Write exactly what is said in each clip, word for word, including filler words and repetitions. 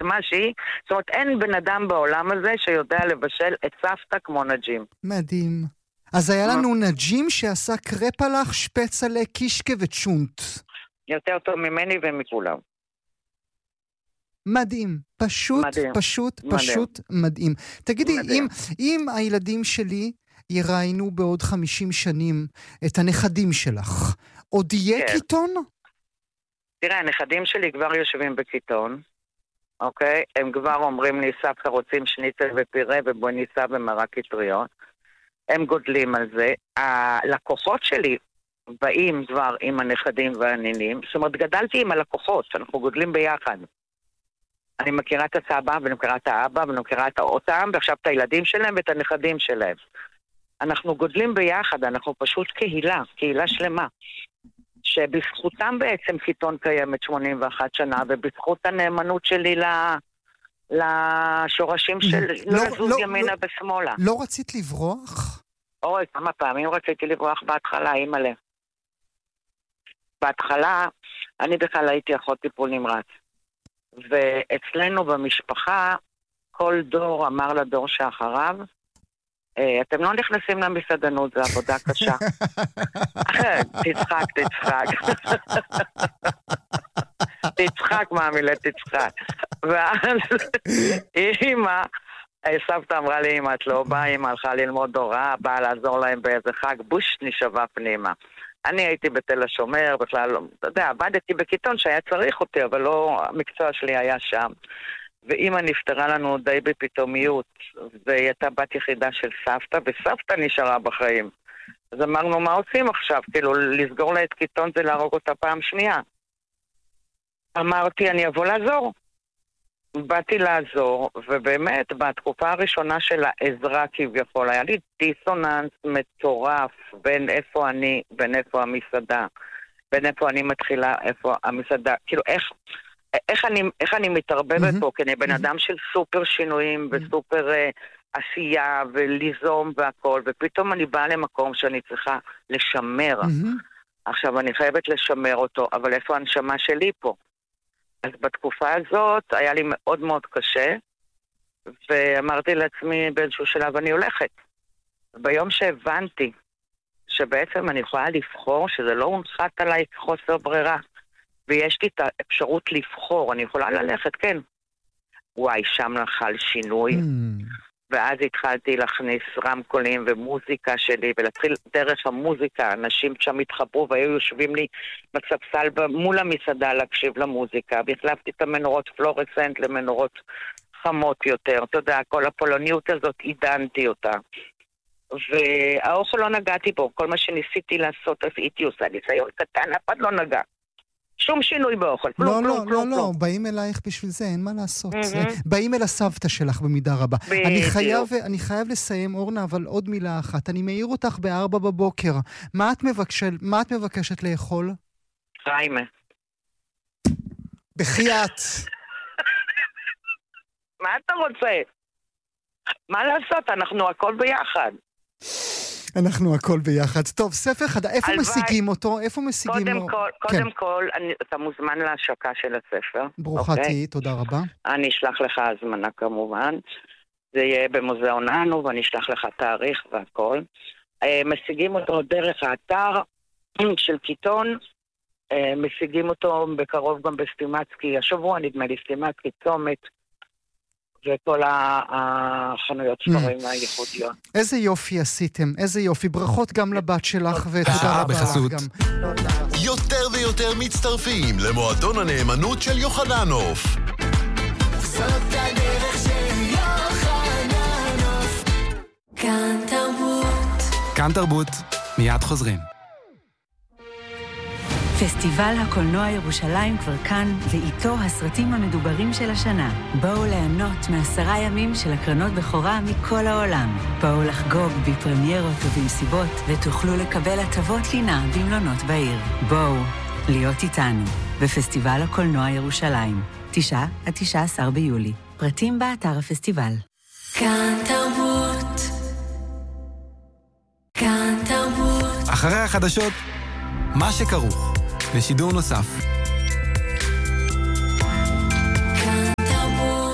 מה שהיא, זאת אומרת, אין בן אדם בעולם הזה שיודע לבשל את סבתא כמו נג'ים. מדהים. אז היה לנו נג'ים שעשה קרפלח, שפצלה, קישקה וצ'ונט. יותר טוב ממני ומכולם. מדהים. פשוט, מדהים. פשוט, מדהים. פשוט מדהים. תגידי, מדהים. אם, אם הילדים שלי יראינו בעוד חמישים שנים את הנכדים שלך, עוד יהיה כן. קיטון? תראה, הנכדים שלי כבר יושבים בקיטון, אוקיי? הם כבר אומרים לי, סבתא רוצים שניצל ופירה ובואי ניסה במרק קטריות. הם גודלים על זה. הלקוחות שלי באים כבר עם הנכדים והנינים, זאת אומרת, גדלתי עם הלקוחות, אנחנו גודלים ביחד. אני מכירה את הסבא, ואני מכירה את האבא, ואני מכירה את אותם, ועכשיו את הילדים שלהם ואת הנכדים שלהם. אנחנו גודלים ביחד, אנחנו פשוט קהילה, קהילה שלמה. שבזכותם בעצם קיטון קיימת שמונים ואחת שנה, ובזכות הנאמנות שלי לשורשים של לא לזוז ימינה ושמאלה. לא רצית לברוח? אוי, כמה פעמים רציתי לברוח בהתחלה, אימא'לה. בהתחלה, אני בכלל הייתי אחות טיפול נמרץ. ואצלנו במשפחה, כל דור אמר לדור שאחריו, אתם לא נכנסים למסעדנות, זה עבודה קשה. תצחק, תצחק. תצחק, מאמילה, תצחק. ואז אמא, סבתא אמרה לי, אמא, את לא באה, אמא הלכה ללמוד הוראה, באה לעזור להם באיזה חג, בוש נשבה פנימה. אני הייתי בתל השומר, בכלל, אתה יודע, עבדתי בקיטון שהיה צריך אותי, אבל לא, המקצוע שלי היה שם. ואמא נפטרה לנו די בפתאומיות, והיא הייתה בת יחידה של סבתא, וסבתא נשארה בחיים. אז אמרנו, מה עושים עכשיו? כאילו, לסגור לה את קיטון זה להרוג אותה פעם שנייה. אמרתי, אני אבוא לעזור. באתי לעזור, ובאמת, בתקופה הראשונה של העזרה כביכול, היה לי דיסוננס מטורף בין איפה אני, בין איפה המסעדה, בין איפה אני מתחילה, איפה המסעדה, כאילו, איך... איך אני, איך אני מתערבבת פה, כי אני בן אדם של סופר שינויים וסופר עשייה וליזום והכל, ופתאום אני באה למקום שאני צריכה לשמר. עכשיו אני חייבת לשמר אותו, אבל איפה הנשמה שלי פה? אז בתקופה הזאת היה לי מאוד מאוד קשה, ואמרתי לעצמי באיזשהו שלב אני הולכת. ביום שהבנתי שבעצם אני יכולה לבחור, שזה לא הונחת עליי כחוסר ברירה, ויש לי את האפשרות לבחור, אני יכולה ללכת, כן. וואי, שם נחל שינוי, mm. ואז התחלתי להכניס רמקולים ומוזיקה שלי, ולהתחיל דרך המוזיקה, אנשים שם התחברו והיו יושבים לי בספסל מול המסעדה להקשיב למוזיקה, והחלפתי את המנורות פלורסנט למנורות חמות יותר, אתה יודע, כל הפולניות הזאת, עידנתי אותה. והאוכל לא נגעתי בו, כל מה שניסיתי לעשות, אז הייתי עושה ניסיון קטן, אף אחד לא נגע. שום שינוי באוכל. לא, לא, לא, לא, באים אלייך בשביל זה, אין מה לעשות. באים אל הסבתא שלך במידה רבה. אני חייב לסיים, אורנה, אבל עוד מילה אחת. אני מעיר אותך בארבע בבוקר. מה את מבקשת לאכול? חיימה. בחייאת. מה אתה רוצה? מה לעשות? אנחנו הכל ביחד. אנחנו הכל ביחד. טוב, ספר חדש, איפה משיגים אותו? איפה משיגים לו? קודם כל, אתה מוזמן להשקה של הספר. ברוכה תהי, תודה רבה. אני אשלח לך הזמנה כמובן. זה יהיה במוזיאון אנו, ואני אשלח לך תאריך והכל. משיגים אותו דרך האתר של קיטון, משיגים אותו בקרוב גם בסטימצקי, השבוע נדמה לי סטימצקי, צומת, וכל החנויות ספרים הייחודיות. איזה יופי עשיתם, איזה יופי. ברכות גם לבת שלך ותודה רבה לך גם. יותר ויותר מצטרפים למועדון הנאמנות של יוחננוף. זאת הדרך של יוחננוף. כאן תרבות. כאן תרבות, מיד חוזרים. פסטיבל הקולנוע ירושלים כבר כאן, ואיתו הסרטים המדוברים של השנה. בואו ליהנות מעשרה ימים של הקרנות בכורה מכל העולם. בואו לחגוג בפרמיירות ובמסיבות, ותוכלו לקבל הטבות לינה במלונות בעיר. בואו להיות איתנו בפסטיבל הקולנוע ירושלים, תשעה עד תשעה עשר ביולי. פרטים באתר הפסטיבל. כאן תרבות. כאן תרבות. אחרי החדשות, מה שכרוך. בשידור נוסף. כאן תרבות.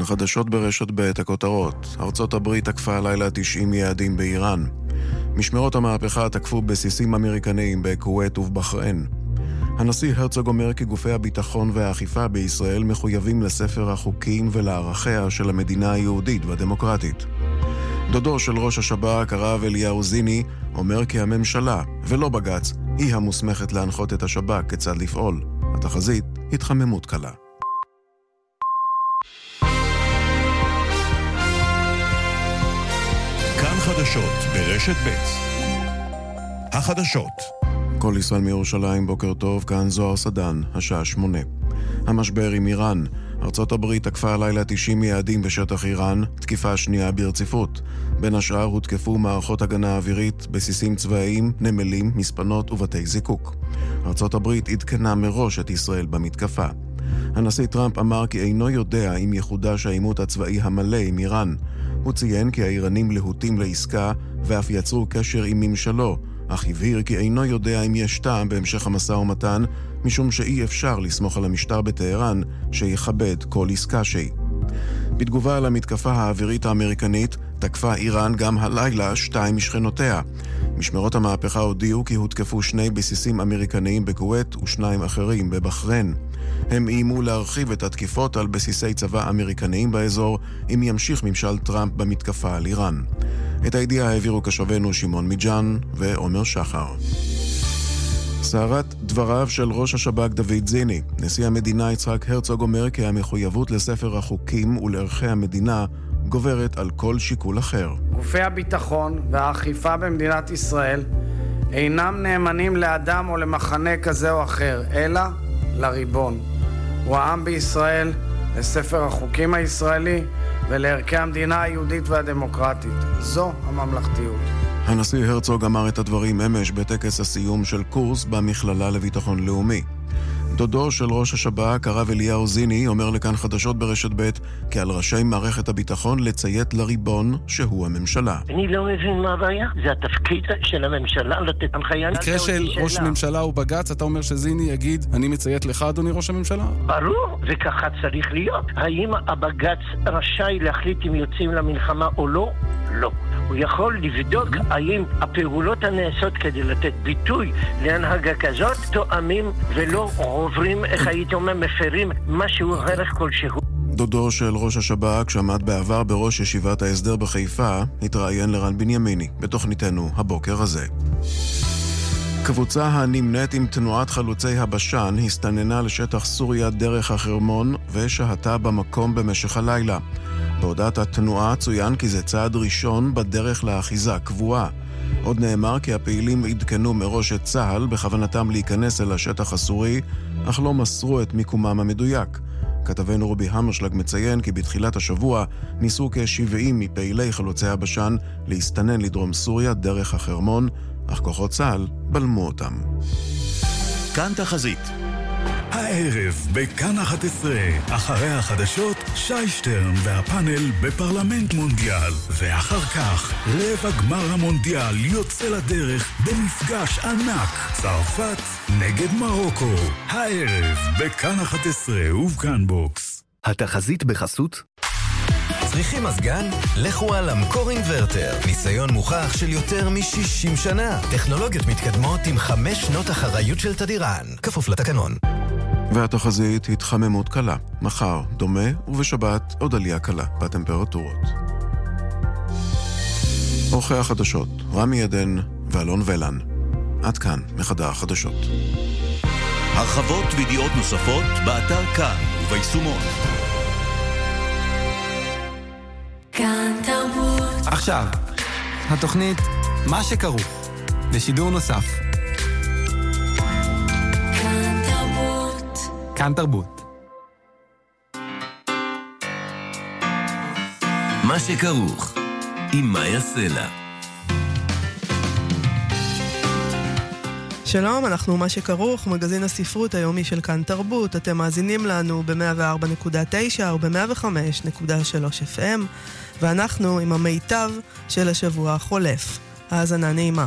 חדשות ברשת ב' הכותרות. ארצות הברית תקפה הלילה תשעים יעדים באיראן. משמרות המהפכה תקפו בסיסים אמריקניים בכווית ובבחריין. הנשיא הרצוג אומר כי גופי הביטחון והאכיפה בישראל מחויבים לספר החוקים ולערכיה של המדינה היהודית והדמוקרטית. דודו של ראש השב"כ, הרב אליהו זיני, אומר כי הממשלה, ולא בג"ץ, היא המוסמכת להנחות את השב"כ כיצד לפעול. התחזית, התחממות קלה. כאן חדשות ברשת ב'. החדשות. כל ישראל מירושלים, בוקר טוב, כאן זוהר סדן, השעה שמונה. המשבר עם איראן. ארצות הברית תקפה הלילה תשעים יעדים בשטח איראן, תקיפה שנייה ברציפות. בין השאר הותקפו מערכות הגנה אווירית, בסיסים צבאיים, נמלים, מספנות ובתי זיקוק. ארצות הברית עדכנה מראש את ישראל במתקפה. הנשיא טראמפ אמר כי אינו יודע אם יחודש העימות הצבאי המלא עם איראן. הוא ציין כי האיראנים להוטים לעסקה ואף יצרו קשר עם ממשלו, אך הבהיר כי אינו יודע אם יש טעם בהמשך המשא ומתן, משום שאי אפשר לסמוך על המשטר בטהרן שיכבד כל עסקה שהיא. בתגובה על המתקפה האווירית האמריקנית, תקפה איראן גם הלילה שתיים משכנותיה. משמרות המהפכה הודיעו כי הותקפו שני בסיסים אמריקניים בכווית ושניים אחרים בבחריין. הם איימו להרחיב את התקיפות על בסיסי צבא אמריקניים באזור, אם ימשיך ממשל טראמפ במתקפה על איראן. את הידיעה העבירו קשבנו שמעון מיג'אן ועומר שחר. סערת דבריו של ראש השב"כ דוד זיני. נשיא המדינה יצחק הרצוג אומר כי המחויבות לספר החוקים ולערכי המדינה גוברת על כל שיקול אחר. גופי הביטחון והאכיפה במדינת ישראל אינם נאמנים לאדם או למחנה כזה או אחר, אלא לריבון. הוא העם בישראל, לספר החוקים הישראלי ולערכי המדינה היהודית והדמוקרטית. זו הממלכתיות. הנשיא הרצוג אמר את הדברים אמש בטקס הסיום של קורס במכללה לביטחון לאומי. דודו של ראש השב"כ, הרב אליהו זיני, אומר לכאן חדשות ברשת ב' כי על ראשי מערכת הביטחון לציית לריבון שהוא הממשלה. אני לא מבין מה הבעיה. זה התפקיד של הממשלה לתת הנחיה. מקרה של ראש ממשלה ובג"ץ, אתה אומר שזיני יגיד, אני מציית לך, אדוני ראש הממשלה? ברור, וככה צריך להיות. האם הבג"ץ רשאי להחליט אם יוצאים למלחמה או לא? לא. הוא יכול לבדוק האם הפעולות הנעשות כדי לתת ביטוי להנהגה כזאת תואמים ולא עוברים, איך הייתי אומר, מפרים משהו ערך כלשהו. דודו של ראש השב"כ, שעמד בעבר בראש ישיבת ההסדר בחיפה, התראיין לרן בנימיני בתוכניתנו הבוקר הזה. קבוצה הנמנית עם תנועת חלוצי הבשן הסתננה לשטח סוריה דרך החרמון ושהתה במקום במשך הלילה. בהודעת התנועה צוין כי זה צעד ראשון בדרך לאחיזה קבועה. עוד נאמר כי הפעילים עדכנו מראש את צה"ל בכוונתם להיכנס אל השטח הסורי, אך לא מסרו את מיקומם המדויק. כתבנו רובי המרשלג מציין כי בתחילת השבוע ניסו כ-שבעים מפעילי חלוצי הבשן להסתנן לדרום סוריה דרך החרמון, אך כוחות צה"ל בלמו אותם. כאן תחזית. הערב בכאן אחת עשרה, אחרי החדשות, שי שטרן והפאנל בפרלמנט מונדיאל, ואחר כך רבע גמר המונדיאל יוצא לדרך במפגש ענק, צרפת נגד מרוקו. הערב בכאן אחת עשרה ובכאן בוקס. התחזית בחסות צריכים מזגן? לכו על המקור אינברטר. ניסיון מוכח של יותר מ-שישים שנה. טכנולוגיות מתקדמות עם חמש שנות אחריות של תדירן. כפוף לתקנון. והתחזית התחממות קלה. מחר דומה ובשבת עוד עלייה קלה בטמפרטורות. אורחי החדשות רמי עדן ואלון ולן. עד כאן מחדר החדשות. הרחבות וידיעות נוספות באתר כאן וביישומון. כאן תרבות. עכשיו, התוכנית מה שכרוך, בשידור נוסף. כאן תרבות. כאן תרבות. מה שכרוך, עם מאיה סלע. שלום, אנחנו מה שכרוך, מגזין הספרות היומי של כאן תרבות. אתם מאזינים לנו ב-מאה וארבע נקודה תשע או ב-מאה וחמש נקודה שלוש אף אם, ואנחנו עם המיטב של השבוע החולף. האזנה נעימה.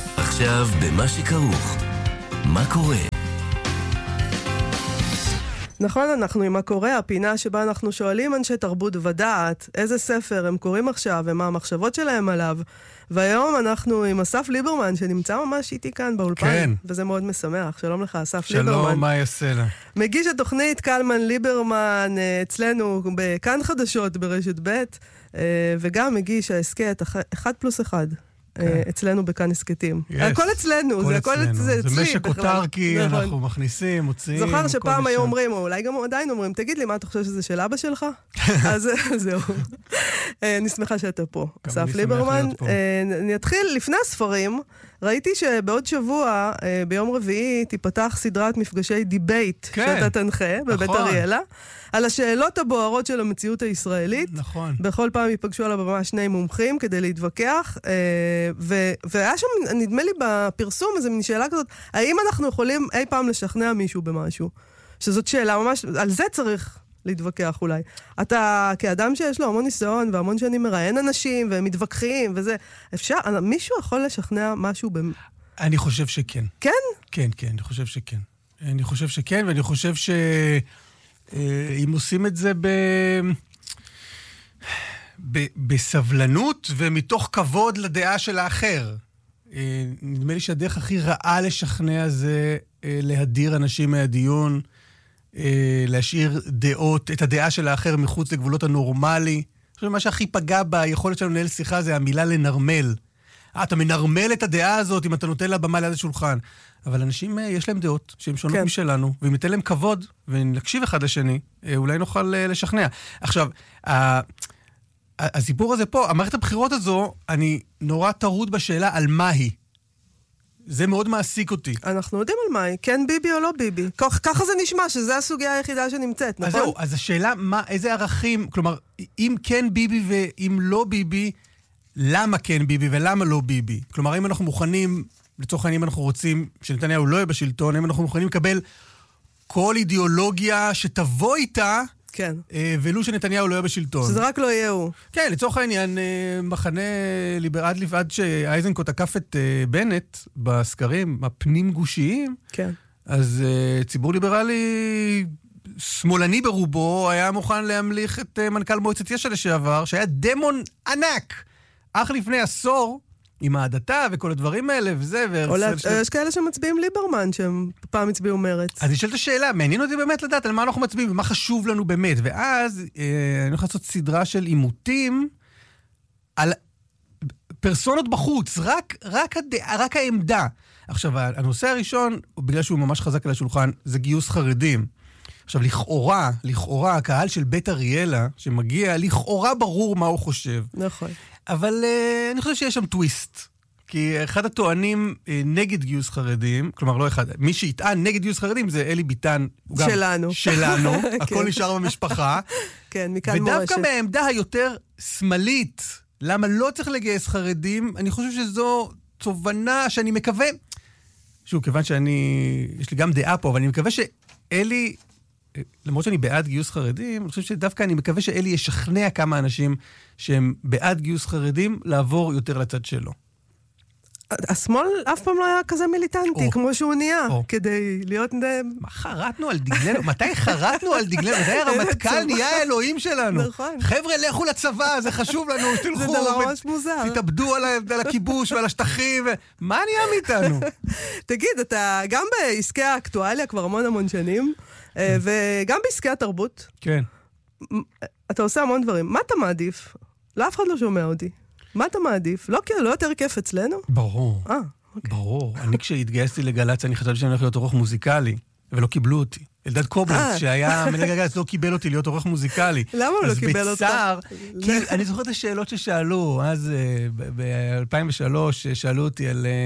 עכשיו במה שכרוך, מה קורה? נכון, אנחנו עם הקורא, הפינה שבה אנחנו שואלים אנשי תרבות ודעת, איזה ספר הם קוראים עכשיו ומה המחשבות שלהם עליו. והיום אנחנו עם אסף ליברמן, שנמצא ממש איתי כאן באולפן. כן. וזה מאוד משמח. שלום לך, אסף שלום, ליברמן. שלום, מה יעשה לה? מגיש התוכנית קלמן ליברמן אצלנו בכאן חדשות ברשת ב', וגם מגיש העסקת אחד פלוס אחד. אצלנו בכאן הסקטים. הכל אצלנו, זה הכל אצלי. זה משק אוטרקי, אנחנו מכניסים, מוציאים. זוכר שפעם היו אומרים, או אולי גם עדיין אומרים, תגיד לי, מה אתה חושב שזה של אבא שלך? אז זהו. אני שמחה שאתה פה, אסף ליברמן. אני אתחיל לפני הספרים. ראיתי שבעוד שבוע, ביום רביעי, תיפתח סדרת מפגשי דיבייט שאתה תנחה בבית אריאלה, על השאלות הבוערות של המציאות הישראלית. נכון. בכל פעם ייפגשו על הבמה שני מומחים כדי להתווכח, והיה שם, נדמה לי בפרסום, איזו מין שאלה כזאת, האם אנחנו יכולים אי פעם לשכנע מישהו במשהו? שזאת שאלה ממש, על זה צריך להתווכח אולי. אתה כאדם שיש לו המון ניסיון והמון שנים מראיין אנשים והם מתווכחים וזה, אפשר, מישהו יכול לשכנע משהו? במ... אני חושב שכן. כן? כן, כן, אני חושב שכן. אני חושב שכן, ואני חושב ש... אם עושים את זה ב... ב... בסבלנות ומתוך כבוד לדעה של האחר. נדמה לי שהדרך הכי רעה לשכנע זה להדיר אנשים מהדיון, להשאיר דעות, את הדעה של האחר מחוץ לגבולות הנורמלי. אני חושב מה שהכי פגע ביכולת שלנו לנהל שיחה זה המילה לנרמל. אתה מנרמל את הדעה הזאת אם אתה נותן לה במה ליד השולחן. אבל אנשים, יש להם דעות שהן שונות כן. משלנו, ואם ניתן להם כבוד ונקשיב אחד לשני, אולי נוכל לשכנע. עכשיו, הסיפור הזה פה, המערכת הבחירות הזו, אני נורא טרוד בשאלה על מה היא. זה מאוד מעסיק אותי. אנחנו יודעים על מה היא, כן ביבי או לא ביבי. כך, ככה זה נשמע, שזה הסוגיה היחידה שנמצאת, נכון? אז זהו, אז השאלה, מה, איזה ערכים, כלומר, אם כן ביבי ואם לא ביבי, למה כן ביבי ולמה לא ביבי? כלומר, אם אנחנו מוכנים, לצורך העניין, אם אנחנו רוצים שנתניהו לא יהיה בשלטון, אם אנחנו מוכנים לקבל כל אידיאולוגיה שתבוא איתה, כן. ולו שנתניהו לא יהיה בשלטון. שזה רק לא יהיה הוא. כן, לצורך העניין, מחנה ליברל עד שאייזנקוט תקף את בנט בסקרים הפנים גושיים, כן. אז ציבור ליברלי שמאלני ברובו היה מוכן להמליך את מנכ"ל מועצת יש"ע לשעבר, שהיה דמון ענק, אך לפני עשור, עם העדתה וכל הדברים האלה וזה. יש כאלה שמצביעים ליברמן, שהם פעם הצביעו מרץ. אז נשאלת השאלה, מעניין אותי באמת לדעת על מה אנחנו מצביעים ומה חשוב לנו באמת. ואז אני הולך לעשות סדרה של עימותים על פרסונות בחוץ, רק, רק, הדע, רק העמדה. עכשיו, הנושא הראשון, בגלל שהוא ממש חזק על השולחן, זה גיוס חרדים. עכשיו, לכאורה, לכאורה, הקהל של בית אריאלה, שמגיע, לכאורה ברור מה הוא חושב. נכון. אבל uh, אני חושב שיש שם טוויסט. כי אחד הטוענים uh, נגד גיוס חרדים, כלומר לא אחד, מי שיטען נגד גיוס חרדים זה אלי ביטן. שלנו. שלנו, הכל נשאר במשפחה. כן, מכאן מורשת. ודווקא מהעמדה היותר שמאלית, למה לא צריך לגייס חרדים, אני חושב שזו תובנה שאני מקווה, שוב, כיוון שאני, יש לי גם דעה פה, אבל אני מקווה שאלי, למרות שאני בעד גיוס חרדים, אני חושב שדווקא אני מקווה שאלי ישכנע כמה אנשים שהם בעד גיוס חרדים לעבור יותר לצד שלו. השמאל אף פעם לא היה כזה מיליטנטי, כמו שהוא נהיה, כדי להיות... מה חרטנו על דגלנו? מתי חרטנו על דגלנו? מתי הרמטכ"ל נהיה האלוהים שלנו? חבר'ה, לכו לצבא, זה חשוב לנו, תלכו. זה דבר ממש מוזר. תתאבדו על הכיבוש ועל השטחים, מה נהיה מאיתנו? תגיד, אתה גם בעסקי האקטואליה כבר המון המון שנים, וגם בעסקי התרבות. כן. אתה עושה המון דברים. מה אתה מעדיף? לא, אף אחד לא שומע אותי. מה אתה מעדיף? לא, לא יותר כיף אצלנו? ברור. אה, אוקיי. ברור. אני כשהתגייסתי לגל"צ, אני חשבתי שאני הולך להיות עורך מוזיקלי, ולא קיבלו אותי. אלדד קובלנץ, שהיה מנהל גל"צ, לא קיבל אותי להיות עורך מוזיקלי. למה הוא לא קיבל אותך? אז בצער, כי אני זוכר את השאלות ששאלו, אז ב-אלפיים ושלוש שאלו אותי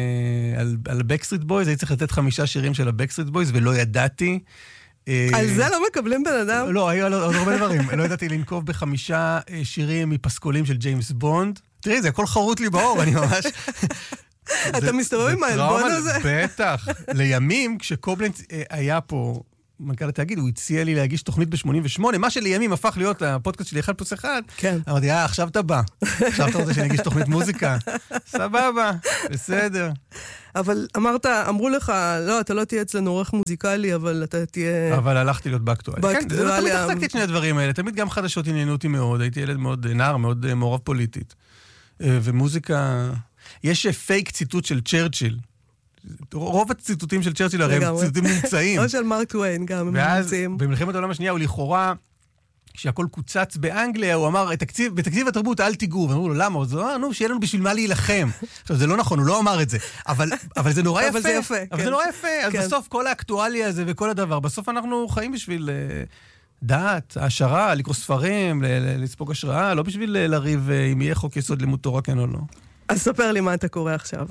על בקסטריט בויז, הייתי צריך לתת חמישה שירים של הבקסטריט בויז, ולא ידעתי. על זה לא מקבלים בן אדם? לא, היו עוד הרבה דברים. לא ידעתי לנקוב בחמישה שירים מפסקולים של ג'יימס בונד. תראי, זה הכל חרוט לי באור, אני ממש... אתה מסתובב עם העלבון הזה? בטח. לימים, כשקובלנץ היה פה, מנכ"ל התאגיד, הוא הציע לי להגיש תוכנית ב-שמונים ושמונה, מה שלימים הפך להיות הפודקאסט שלי אחד פלוס אחד. כן. אמרתי, אה, עכשיו אתה בא. עכשיו אתה רוצה שאני אגיש תוכנית מוזיקה. סבבה, בסדר. אבל אמרת, אמרו לך, לא, אתה לא תהיה אצלנו עורך מוזיקלי, אבל אתה תהיה... אבל הלכתי להיות באקטואליה. כן, זה לא תמיד החזקתי את שני הדברים האלה. תמיד גם חדשות עניינו אותי מאוד. הייתי ילד מאוד נער, מאוד מעורב פוליטית. ומוזיקה... יש פייק ציטוט של צ'רצ'יל. רוב הציטוטים של צ'רצ'יל הרי הם ציטוטים נמצאים. או של מרק טוויין גם, הם נמצאים. ואז במלחמת העולם השנייה הוא לכאורה, כשהכל קוצץ באנגליה, הוא אמר, בתקציב התרבות אל תיגעו. ואמרו לו, למה? אז הוא אמר, נו, שיהיה לנו בשביל מה להילחם. עכשיו, זה לא נכון, הוא לא אמר את זה. אבל זה נורא יפה. אבל זה יפה. אבל זה נורא יפה. אז בסוף כל האקטואליה הזה וכל הדבר, בסוף אנחנו חיים בשביל דעת, העשרה, לקרוא ספרים, לספוג השראה, לא בשביל לריב אם יהיה חוק יסוד לימוד תורה כן או לא. אז ספר לי מה אתה קורא עכשיו.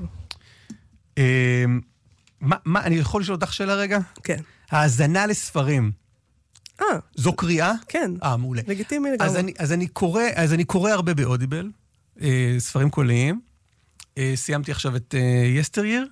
מה, מה, אני יכול לשאול אותך שאלה רגע? כן. האזנה לספרים. אה. זו קריאה? כן. אה, מעולה. לגיטימי לגמרי. אז אני, אז אני קורא, אז אני קורא הרבה באודיבל, אה, ספרים קוליים. אה, סיימתי עכשיו את אה, יסטריר,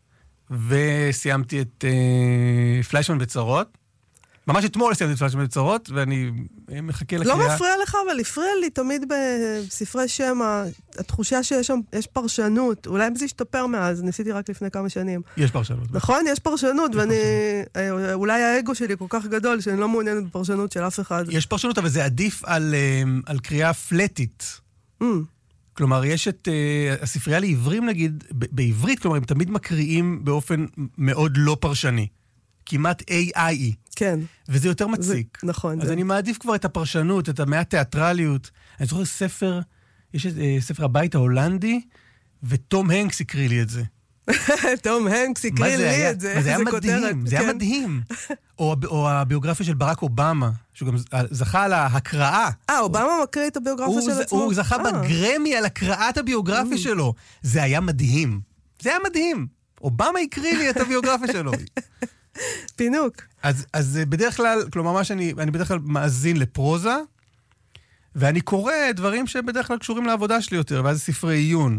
וסיימתי את אה, פליישמן בצרות. ממש אתמול סיימתי את פליישמן בצרות, ואני מחכה לקריאה. לא מפריע לך, אבל הפריע לי תמיד בספרי שם, התחושה שיש שם, יש פרשנות, אולי זה ישתפר מאז, ניסיתי רק לפני כמה שנים. יש פרשנות. נכון, יש פרשנות, ואני, אולי האגו שלי כל כך גדול, שאני לא מעוניינת בפרשנות של אף אחד. יש פרשנות, אבל זה עדיף על, על קריאה פלטית. כלומר, יש את הספרייה לעברים, נגיד, בעברית, כלומר, הם תמיד מקריאים באופן מאוד לא פרשני. כמעט איי איי. כן. וזה יותר מציק. זה, נכון. אז זה... אני מעדיף כבר את הפרשנות, את המאה התיאטרליות. אני זוכר ספר, יש את אה, ספר הבית ההולנדי, ותום הנקס הקריא לי את זה. תום הנקס הקריא לי היה? את זה. זה היה מדהים, זה היה מדהים. או, או הביוגרפיה של ברק אובמה, שהוא גם זכה על ההקראה. אה, אובמה מקריא את הביוגרפיה של עצמו? הוא זכה בגרמי על הקראת הביוגרפיה שלו. זה היה מדהים. זה היה מדהים. אובמה הקריא לי את הביוגרפיה שלו. פינוק. אז, אז בדרך כלל, כלומר, מה שאני, אני בדרך כלל מאזין לפרוזה, ואני קורא דברים שבדרך כלל קשורים לעבודה שלי יותר, ואז ספרי עיון.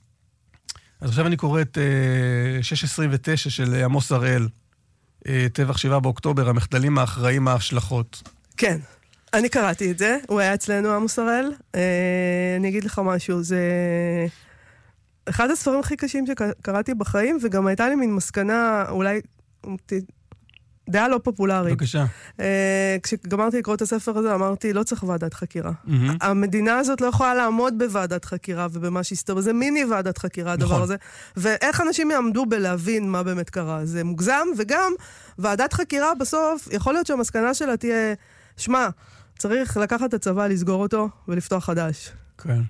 אז עכשיו אני קורא את uh, שש עשרים ותשע של עמוס הראל, uh, טבח שבעה באוקטובר, המחדלים האחראים ההשלכות. כן, אני קראתי את זה, הוא היה אצלנו עמוס הראל. Uh, אני אגיד לך משהו, זה... אחד הספרים הכי קשים שקראתי בחיים, וגם הייתה לי מין מסקנה, אולי... דעה לא פופולרית. בבקשה. כשגמרתי לקרוא את הספר הזה, אמרתי, לא צריך ועדת חקירה. המדינה הזאת לא יכולה לעמוד בוועדת חקירה ובמה שהסתבר. זה מיני ועדת חקירה, הדבר הזה. ואיך אנשים יעמדו בלהבין מה באמת קרה. זה מוגזם, וגם ועדת חקירה בסוף, יכול להיות שהמסקנה שלה תהיה, שמה, צריך לקחת את הצבא, לסגור אותו ולפתוח חדש. כן.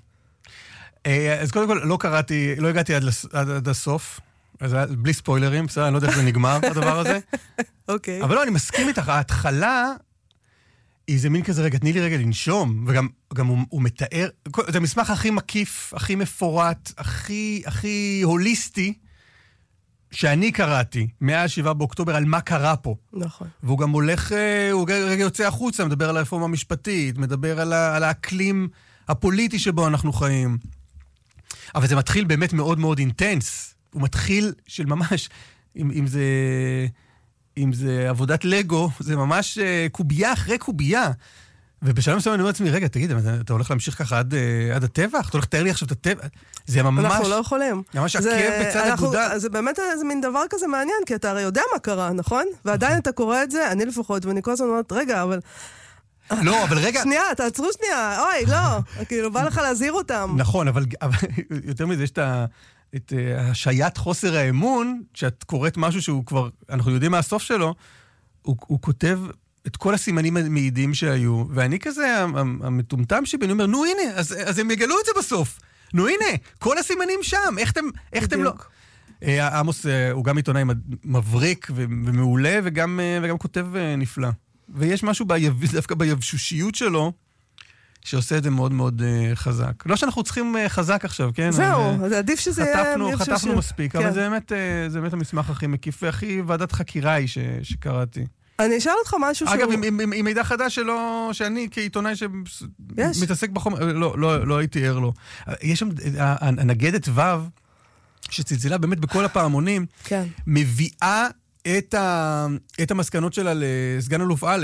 אז קודם כל, לא קראתי, לא הגעתי עד הסוף. אז בלי ספוילרים, בסדר, אני לא יודע איך זה נגמר, הדבר הזה. אוקיי. אבל לא, אני מסכים איתך, ההתחלה היא זה מין כזה, רגע, תני לי רגע לנשום, וגם גם הוא, הוא מתאר, זה המסמך הכי מקיף, הכי מפורט, הכי, הכי הוליסטי, שאני קראתי, מאז שבעה באוקטובר, על מה קרה פה. נכון. והוא גם הולך, הוא רגע יוצא החוצה, מדבר על הרפורמה המשפטית, מדבר על, ה, על האקלים הפוליטי שבו אנחנו חיים. אבל זה מתחיל באמת מאוד מאוד אינטנס. הוא מתחיל של ממש, אם, אם זה, אם זה עבודת לגו, זה ממש קובייה אחרי קובייה. ובשלב מסוים אני אומר לעצמי, רגע, תגיד, אתה, אתה הולך להמשיך ככה עד, עד הטבח? אתה הולך לתאר לי עכשיו את הטבח? זה ממש... אנחנו לא יכולים. ממש עקב בצד אגודל. זה באמת איזה מין דבר כזה מעניין, כי אתה הרי יודע מה קרה, נכון? ועדיין אתה קורא את זה, אני לפחות, ואני כל הזמן אומרת, רגע, אבל... לא, אבל רגע... שנייה, תעצרו שנייה, אוי, לא. כאילו, בא לך להזהיר אותם. נכון, אבל יותר מזה, יש את ה... את השעיית חוסר האמון, שאת קוראת משהו שהוא כבר, אנחנו יודעים מה הסוף שלו, הוא, הוא כותב את כל הסימנים המעידים שהיו, ואני כזה, המטומטם שבי, אני אומר, נו הנה, אז, אז הם יגלו את זה בסוף. נו הנה, כל הסימנים שם, איך אתם, איך אתם לא... עמוס הוא גם עיתונאי מבריק ומעולה, וגם, וגם כותב נפלא. ויש משהו ביב, דווקא ביבשושיות שלו, שעושה את זה מאוד מאוד uh, חזק. לא שאנחנו צריכים uh, חזק עכשיו, כן? זהו, זה עדיף שזה חטפנו, יהיה... חטפנו חטפנו מספיק, כן. אבל זה באמת, uh, זה באמת המסמך הכי מקיף, והכי ועדת חקירה היא ש, שקראתי. אני אשאל אותך משהו אגב, שהוא... עם, עם, עם, עם מידע חדש שלא, שאני כעיתונאי שמתעסק בחום, לא, לא, לא הייתי ער לו. יש שם, הנגדת וו, שצלצלה באמת בכל הפעמונים, כן. מביאה את, ה, את המסקנות שלה לסגן אלוף א',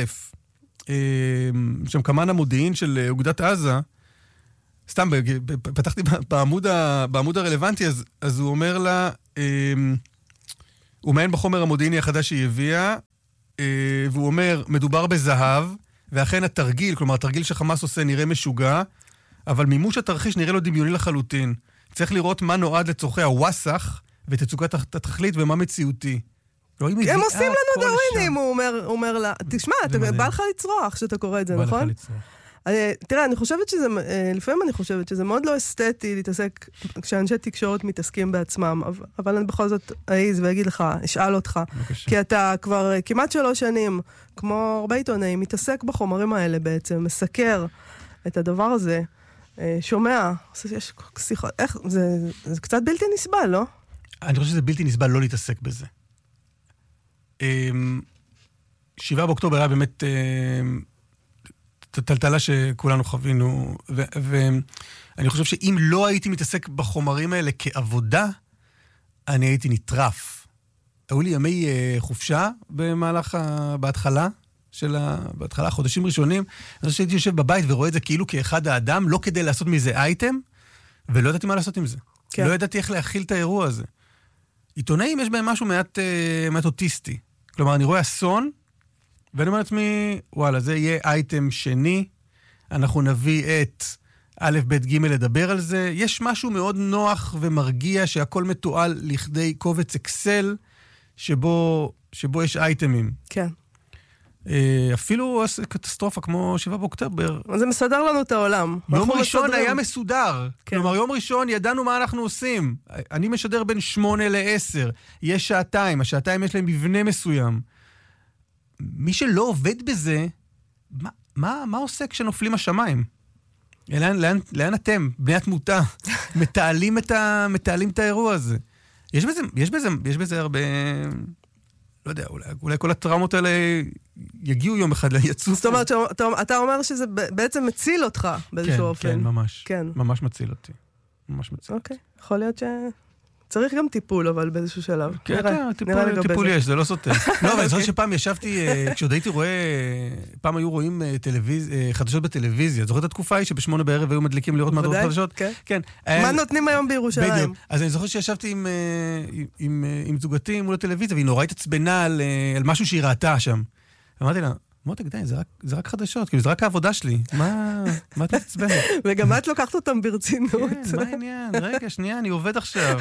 שם קמן המודיעין של אוגדת עזה, סתם, פתחתי בעמוד, בעמוד הרלוונטי, אז, אז הוא אומר לה, הוא מעין בחומר המודיעיני החדש שהיא הביאה, והוא אומר, מדובר בזהב, ואכן התרגיל, כלומר, התרגיל שחמאס עושה נראה משוגע, אבל מימוש התרחיש נראה לו דמיוני לחלוטין. צריך לראות מה נועד לצורכי הווסח, ותצוקת התכלית ומה מציאותי. הם עושים לנו דאווינים, הוא אומר לה. תשמע, בא לך לצרוח שאתה קורא את זה, נכון? בא לך לצרוח. תראה, אני חושבת שזה, לפעמים אני חושבת שזה מאוד לא אסתטי להתעסק, כשאנשי תקשורת מתעסקים בעצמם, אבל אני בכל זאת אעיז ואגיד לך, אשאל אותך, כי אתה כבר כמעט שלוש שנים, כמו הרבה עיתונאים, מתעסק בחומרים האלה בעצם, מסקר את הדבר הזה, שומע, יש שיחות, איך, זה, זה קצת בלתי נסבל, לא? אני חושב שזה בלתי נסבל לא להתעסק בזה. שבעה באוקטובר היה באמת טלטלה שכולנו חווינו, ואני חושב שאם לא הייתי מתעסק בחומרים האלה כעבודה, אני הייתי נטרף. היו לי ימי חופשה במהלך, בהתחלה, של ה... בהתחלה, חודשים ראשונים, אני חושב שהייתי יושב בבית ורואה את זה כאילו כאחד האדם, לא כדי לעשות מזה אייטם, ולא ידעתי מה לעשות עם זה. כן. לא ידעתי איך להכיל את האירוע הזה. עיתונאים יש בהם משהו מעט, מעט אוטיסטי. כלומר, אני רואה אסון, ואני אומר לעצמי, וואלה, זה יהיה אייטם שני, אנחנו נביא את א', ב', ג' לדבר על זה. יש משהו מאוד נוח ומרגיע שהכל מתועל לכדי קובץ אקסל, שבו, שבו יש אייטמים. כן. אפילו קטסטרופה כמו שבעה באוקטובר. זה מסדר לנו את העולם. יום ראשון היה מסודר. כלומר, יום ראשון ידענו מה אנחנו עושים. אני משדר בין שמונה לעשר. יש שעתיים. השעתיים יש להם מבנה מסוים. מי שלא עובד בזה, מה, מה, מה עושה כשנופלים השמיים? לאן, לאן, לאן אתם, בני התמותה, מתעלים את ה, מתעלים את האירוע הזה? יש בזה, יש בזה, יש בזה הרבה... לא יודע, אולי, אולי כל הטראומות האלה יגיעו יום אחד ליצוף. זאת אומרת, אתה, אתה אומר שזה בעצם מציל אותך באיזשהו כן, אופן. כן, ממש. כן. ממש מציל אותי. ממש מציל אוקיי. אותי. יכול להיות ש... צריך גם טיפול, אבל באיזשהו שלב. כן, כן, טיפול, טיפול יש, זה לא סותר. לא, אבל אני זוכר שפעם ישבתי, כשעוד הייתי רואה, פעם היו רואים חדשות בטלוויזיה. זוכר את התקופה היא שבשמונה בערב היו מדליקים לראות מהדורות חדשות? כן. מה נותנים היום בירושלים? בדיוק. אז אני זוכר שישבתי עם זוגתי מול הטלוויזיה, והיא נורא התעצבנה על משהו שהיא ראתה שם. ואמרתי לה, מותק, די, זה רק חדשות, כאילו, זה רק העבודה שלי. מה, מה אתה מתעצבנת? וגם את לוקחת אותם ברצינות. כן, מה העניין? רגע, שנייה, אני עובד עכשיו.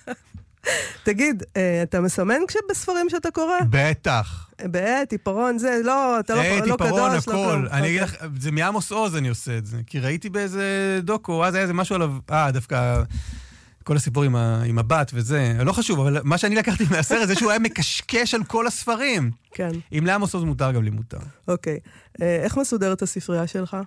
תגיד, אתה מסמן כשבספרים שאתה קורא? בטח. בעת, עיפרון, זה, לא, אתה לא קדוש. עיפרון, הכל. אני אגיד לך, זה מעמוס עוז אני עושה את זה. כי ראיתי באיזה דוקו, אז היה איזה משהו עליו, אה, דווקא... כל הסיפור עם, ה, עם הבת וזה, לא חשוב, אבל מה שאני לקחתי מהסרט זה שהוא היה מקשקש על כל הספרים. כן. אם לעמוס עוז מותר, גם לי מותר. אוקיי. איך מסודרת הספרייה שלך?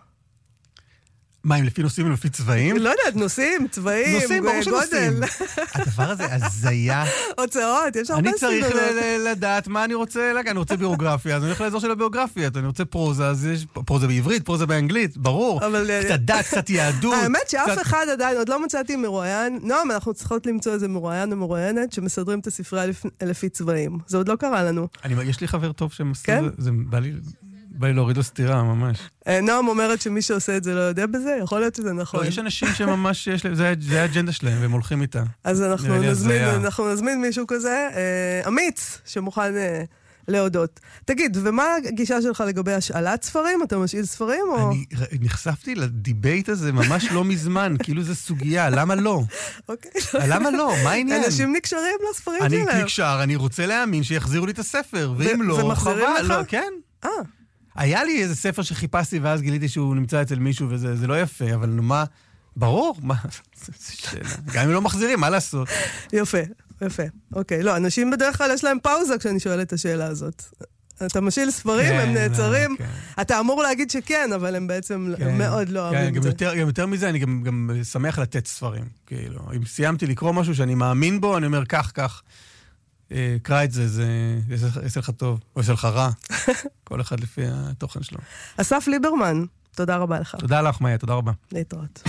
מה, אם לפי נושאים ולפי צבעים? לא יודעת, נושאים, צבעים, נושאים, ברור שנושאים. הדבר הזה, הזיה. הוצאות, יש הרבה סגנונות. אני צריך לדעת מה אני רוצה, אני רוצה ביוגרפיה, אז אני הולך לאזור של הביוגרפיה, אני רוצה פרוזה, אז יש פרוזה בעברית, פרוזה באנגלית, ברור. קצת דת, קצת יהדות. האמת שאף אחד עדיין, עוד לא מצאתי מרואיין, נועם, אנחנו צריכות למצוא איזה מרואיין או מרואיינת שמסדרים את הספרייה לפי צבעים. זה עוד לא קרה לנו. יש לי חבר טוב שמסדר, זה בא לי... בא לי להוריד לו סתירה, ממש. נועם אומרת שמי שעושה את זה לא יודע בזה, יכול להיות שזה נכון. לא, יש אנשים שממש יש להם, זה האג'נדה שלהם, והם הולכים איתה. אז אנחנו נזמין מישהו כזה, אמיץ, שמוכן להודות. תגיד, ומה הגישה שלך לגבי השאלת ספרים? אתה משאיל ספרים או... אני נחשפתי לדיבייט הזה ממש לא מזמן, כאילו זה סוגיה, למה לא? אוקיי. למה לא? מה העניין? אנשים נקשרים לספרים שלהם. אני נקשר, אני רוצה להאמין שיחזירו לי את הספר, ואם לא, ומחזירים לך? כן. אה. היה לי איזה ספר שחיפשתי, ואז גיליתי שהוא נמצא אצל מישהו, וזה לא יפה, אבל נו מה... ברור, מה... זו שאלה. גם אם לא מחזירים, מה לעשות? יפה, יפה. אוקיי, לא, אנשים בדרך כלל יש להם פאוזה כשאני שואלת את השאלה הזאת. אתה משאיל ספרים, הם נעצרים. אתה אמור להגיד שכן, אבל הם בעצם מאוד לא אוהבים את זה. גם יותר מזה, אני גם שמח לתת ספרים. כאילו, אם סיימתי לקרוא משהו שאני מאמין בו, אני אומר, כך, כך. קרא את זה, זה יעשה לך טוב, או יעשה לך רע. כל אחד לפי התוכן שלו. אסף ליברמן, תודה רבה לך. תודה לך, מאיה, תודה רבה. להתראות.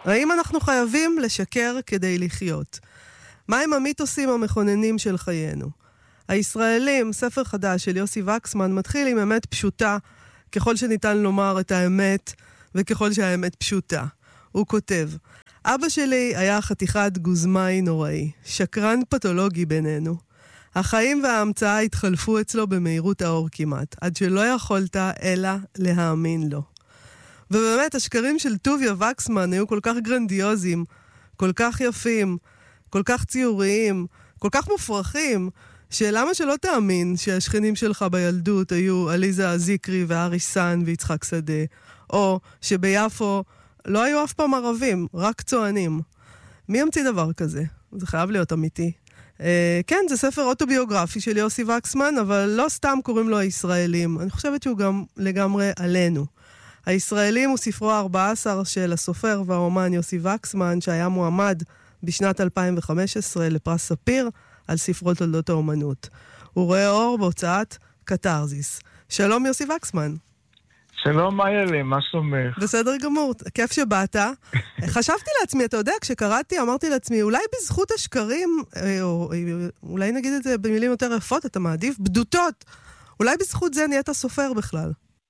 האם אנחנו חייבים לשקר כדי לחיות? מהם המיתוסים המכוננים של חיינו? הישראלים, ספר חדש של יוסי וקסמן, מתחיל עם אמת פשוטה, ככל שניתן לומר את האמת, וככל שהאמת פשוטה. הוא כותב, אבא שלי היה חתיכת גוזמאי נוראי, שקרן פתולוגי בינינו. החיים וההמצאה התחלפו אצלו במהירות האור כמעט, עד שלא יכולת אלא להאמין לו. ובאמת, השקרים של טוביה וקסמן היו כל כך גרנדיוזיים, כל כך יפים, כל כך ציוריים, כל כך מופרכים, שלמה שלא תאמין שהשכנים שלך בילדות היו עליזה זיקרי ואריסן ויצחק שדה, או שביפו לא היו אף פעם ערבים, רק צוענים. מי ימציא דבר כזה? זה חייב להיות אמיתי. אה, כן, זה ספר אוטוביוגרפי של יוסי וקסמן, אבל לא סתם קוראים לו הישראלים. אני חושבת שהוא גם לגמרי עלינו. הישראלים הוא ספרו ה-ארבע עשרה של הסופר והאומן יוסי וקסמן, שהיה מועמד בשנת אלפיים וחמש עשרה לפרס ספיר על ספרות תולדות האומנות. הוא רואה אור בהוצאת קטרזיס. שלום יוסי וקסמן. שלום מאיילה, מה שלומך? בסדר גמור, כיף שבאת. חשבתי לעצמי, אתה יודע, כשקראתי אמרתי לעצמי, אולי בזכות השקרים, או אולי נגיד את זה במילים יותר יפות, אתה מעדיף, בדותות, אולי בזכות זה נהיית סופר בכלל.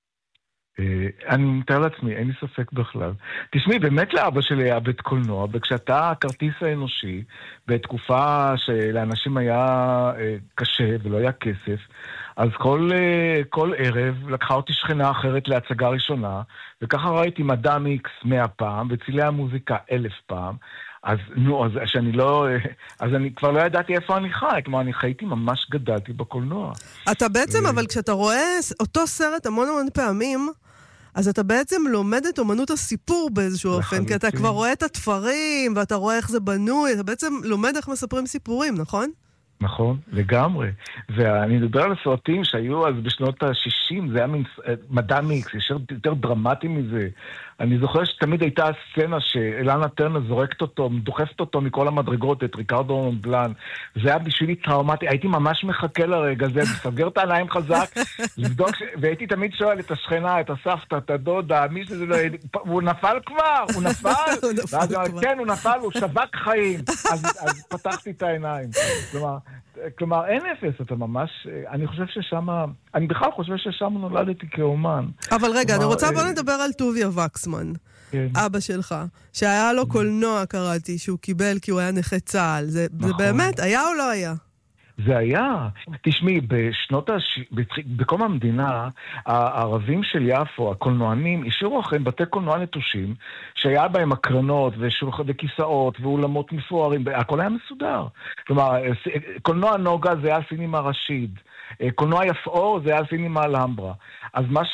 אני מתאר לעצמי, אין לי ספק בכלל. תשמעי, באמת לאבא שלי היה בית קולנוע, וכשאתה הכרטיס האנושי, בתקופה שלאנשים היה קשה ולא היה כסף, אז כל, כל ערב לקחה אותי שכנה אחרת להצגה ראשונה, וככה ראיתי מדאם איקס מאה פעם, וצילי המוזיקה אלף פעם, אז נו, אז שאני לא, אז אני כבר לא ידעתי איפה אני חי, כמו אני חייתי, ממש גדלתי בקולנוע. אתה בעצם, אבל כשאתה רואה אותו סרט המון המון פעמים, אז אתה בעצם לומד את אומנות הסיפור באיזשהו אופן, כי אתה כבר רואה את התפרים, ואתה רואה איך זה בנוי, אתה בעצם לומד איך מספרים סיפורים, נכון? נכון, לגמרי. ואני מדבר על הסרטים שהיו אז בשנות ה-שישים, זה היה מין מדאם איקס, יותר דרמטי מזה. אני זוכר שתמיד הייתה הסצנה שאילנה טרנר זורקת אותו, דוחפת אותו מכל המדרגות, את ריקרדו מונבלן. זה היה בשבילי טראומטי, הייתי ממש מחכה לרגע זה, מסגר את העיניים חזק, לבדוק, ש... והייתי תמיד שואל את השכנה, את הסבתא, את הדודה, מי שזה לא... הוא נפל כבר, הוא נפל? ואז כן, הוא נפל, הוא שבק חיים. אז, אז פתחתי את העיניים. כלומר, כלומר, אין אפס, אתה ממש, אני חושב ששם, אני בכלל חושב ששם נולדתי כאומן. אבל רגע, אני רוצה בוא נדבר על טוביה וקסמן, אבא שלך, שהיה לו קולנוע, קראתי, שהוא קיבל כי הוא היה נכה צהל. זה באמת, היה או לא היה? זה היה. תשמעי, בשנות הש... בקום המדינה, הערבים של יפו, הקולנוענים, השאירו אחריהם בתי קולנוע נטושים, שהיה בהם הקרנות ושולח... וכיסאות ואולמות מפוארים, הכל היה מסודר. כלומר, קולנוע נוגה זה היה סינימה רשיד. קולנוע יפאור זה היה סינימה אלהמברה. אז מה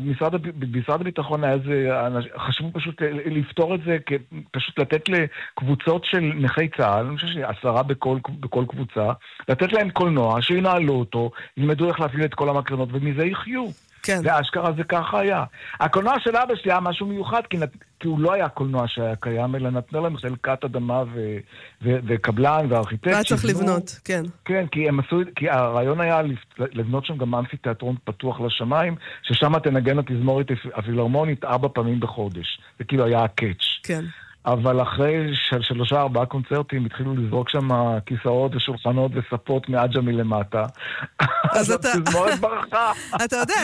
שמשרד הביטחון היה זה, חשבו פשוט לפתור את זה, פשוט לתת לקבוצות של נכי צה"ל, אני חושב שעשרה בכל, בכל קבוצה, לתת להם קולנוע, שינהלו אותו, ילמדו איך להפעיל את כל המקרנות, ומזה יחיו. כן. והאשכרה זה ככה היה. הקולנוע של אבא שלי היה משהו מיוחד, כי, נת... כי הוא לא היה קולנוע שהיה קיים, אלא נתנה להם חלקת אדמה ו... ו... וקבלן וארכיטקט. והיה צריך לבנות, כן. כן, כי, הם עשו... כי הרעיון היה לבנות שם גם אמפיתיאטרון פתוח לשמיים, ששם תנגן התזמורת הפילהרמונית ארבע פעמים בחודש. זה כאילו היה הקאץ'. כן. אבל אחרי של שלושה ארבעה קונצרטים התחילו לזרוק שם כיסאות ושולחנות וספות מעג'ה מלמטה. אז אתה... תזמורת ברכה. אתה יודע,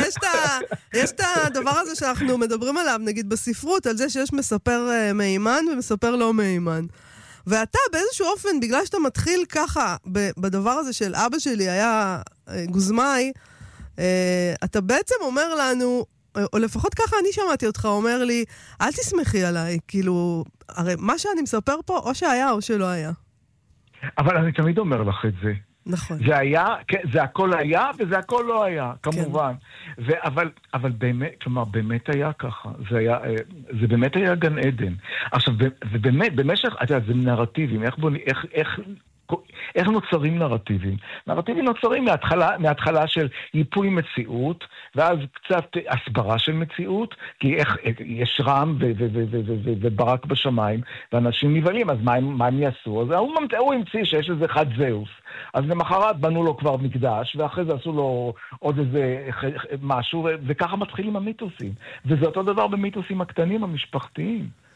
יש את הדבר הזה שאנחנו מדברים עליו, נגיד בספרות, על זה שיש מספר מהימן ומספר לא מהימן. ואתה באיזשהו אופן, בגלל שאתה מתחיל ככה, בדבר הזה של אבא שלי היה גוזמאי, אתה בעצם אומר לנו... או לפחות ככה אני שמעתי אותך, אומר לי, אל תסמכי עליי, כאילו, הרי מה שאני מספר פה, או שהיה או שלא היה. אבל אני תמיד אומר לך את זה. נכון. זה היה, כן, זה הכל היה, וזה הכל לא היה, כמובן. כן. ו- אבל, אבל באמת, כלומר, באמת היה ככה. זה היה, זה באמת היה גן עדן. עכשיו, ובאמת, במשך, אתה יודע, זה נרטיבים, איך בוא, איך, איך, איך נוצרים נרטיבים? נרטיבים נוצרים מההתחלה, מההתחלה של ייפוי מציאות, ואז קצת הסברה של מציאות, כי איך, יש רם ו- ו- ו- ו- ו- וברק בשמיים, ואנשים נבלים, אז מה הם, מה הם יעשו? אז הוא, הוא המציא שיש איזה אחד זהוס. אז למחרת בנו לו כבר מקדש, ואחרי זה עשו לו עוד איזה משהו, וככה מתחילים המיתוסים. וזה אותו דבר במיתוסים הקטנים, המשפחתיים.